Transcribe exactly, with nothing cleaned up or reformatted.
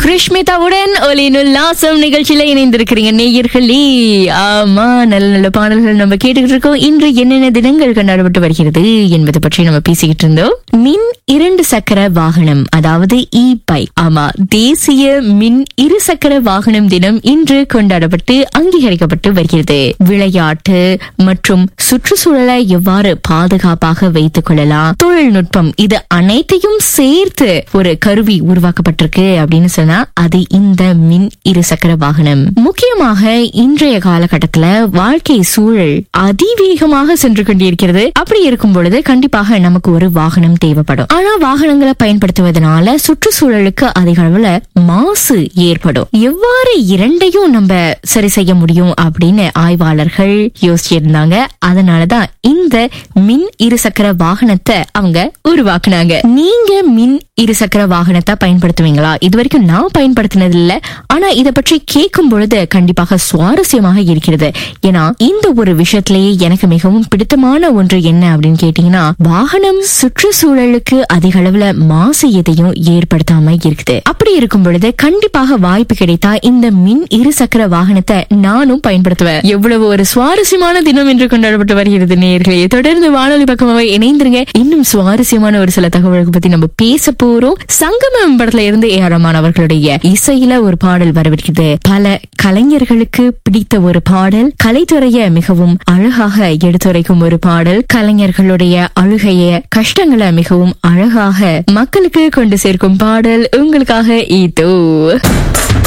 கிருஷ்மிதாவுடன் ஒலினுல் லாசம் நிகழ்ச்சியில இணைந்திருக்கிறீங்க நேயர்களே. ஆமா, நல்ல நல்ல பாடல்கள் நம்ம கேட்டுக்கிட்டு இருக்கோம். இன்று என்னென்ன தினங்கள் கொண்டாடப்பட்டு வருகிறது என்பதை பற்றி நம்ம பேசிக்கிட்டு இருந்தோம். மின் இரண்டு சக்கர வாகனம், அதாவது இ பைக். ஆமா, தேசிய மின் இரு சக்கர வாகனம் தினம் இன்று கொண்டாடப்பட்டு அங்கீகரிக்கப்பட்டு வருகிறது. விளையாட்டு மற்றும் சுற்றுச்சூழலை எவ்வாறு பாதுகாப்பாக வைத்துக் கொள்ளலாம், தொழில்நுட்பம், இது அனைத்தையும் சேர்த்து ஒரு கருவி உருவாக்கப்பட்டிருக்கு அப்படின்னு சொன்னா அது இந்த மின் இருசக்கர வாகனம். முக்கியமாக இன்றைய காலகட்டத்துல வாழ்க்கை சூழல் அதிவேகமாக சென்று கொண்டிருக்கிறது. அப்படி இருக்கும் பொழுது கண்டிப்பாக நமக்கு ஒரு வாகனம் தேவைப்படும். ஆனா வாகனங்களை பயன்படுத்துவதனால சுற்றுச்சூழலுக்கு அதிக அளவுல மாசு ஏற்படும். எவ்வாறு இரண்டையும் நம்ம சரி செய்ய முடியும் அப்படின்னு ஆய்வாளர்கள் யோசிச்சிருந்தாங்க. அதனாலதான் இந்த மின் இருசக்கர வாகனத்தை அவங்க உருவாக்குனாங்க. நீங்க மின் இருசக்கர வாகனத்தை பயன்படுத்துவீங்களா? இது வரைக்கும் நான் பயன்படுத்தினது இல்ல. ஆனா இத பற்றி கேட்கும் பொழுது கண்டிப்பாக சுவாரஸ்யமாக இருக்கிறது. ஏன்னா இந்த ஒரு விஷயத்திலேயே எனக்கு மிகவும் பிடித்தமான ஒன்று என்ன அப்படின்னு கேட்டீங்கன்னா, வாகனம் சுற்றுச்சூழலுக்கு அதிக அளவுல மாசு எதையும் ஏற்படுத்தாம இருக்குது. அப்படி இருக்கும் பொழுது கண்டிப்பாக வாய்ப்பு கிடைத்தா இந்த மின் இருசக்கர வாகனத்தை நானும் பயன்படுத்துவேன். எவ்வளவு ஒரு சுவாரஸ்யமான தினம் என்று கொண்டாடப்பட்டு வருகிறது நேயர்களே. தொடர்ந்து வானொலி பக்கமாவே இணைந்திருங்க. இன்னும் சுவாரஸ்யமான ஒரு சில தகவல்களை பத்தி நம்ம பேச போறோம். சங்கமம் படத்துல இருந்து ஏ ஆர் ரஹ்மான் அவர்களுடைய இசையில ஒரு பாடல் வரவிருக்கிறது. பல கலைஞர்களுக்கு பிடித்த ஒரு பாடல், கலைத்துறைய மிகவும் அழகாக எடுத்துரைக்கும் ஒரு பாடல், கலைஞர்களுடைய அழுகைய கஷ்டங்களை மிகவும் அழகாக மக்களுக்கு கொண்டு சேர்க்கும் பாடல் உங்களுக்காக இதோ.